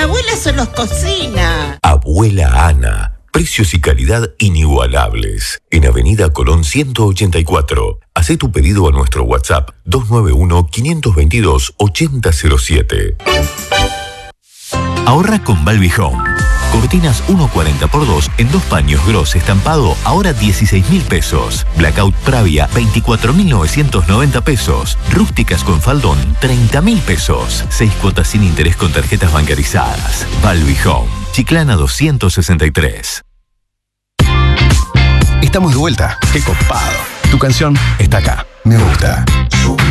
abuela solo cocina. Abuela Ana. Precios y calidad inigualables. En Avenida Colón 184. Hacé tu pedido a nuestro WhatsApp 291-522-8007. Ahorra con Balbi Home. Cortinas 1.40x2 en 2 paños gros estampado, ahora 16.000 pesos. Blackout Pravia, 24.990 pesos. Rústicas con faldón, 30.000 pesos. 6 cuotas sin interés con tarjetas bancarizadas. Balbi Home. Chiclana 263. Estamos de vuelta. ¡Qué copado! Tu canción está acá. Me gusta.